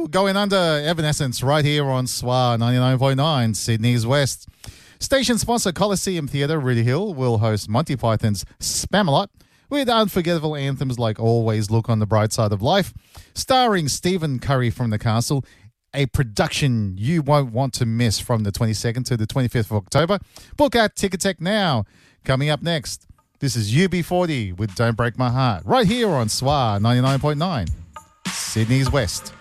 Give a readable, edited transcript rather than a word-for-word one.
Going Under, Evanescence, right here on SWA 99.9, Sydney's West. Station sponsor Coliseum Theatre, Rydge Hill, will host Monty Python's Spamalot with unforgettable anthems like Always Look on the Bright Side of Life, starring Stephen Curry from The Castle, a production you won't want to miss from the 22nd to the 25th of October. Book at Ticketek now. Coming up next, this is UB40 with Don't Break My Heart, right here on SWA 99.9, Sydney's West.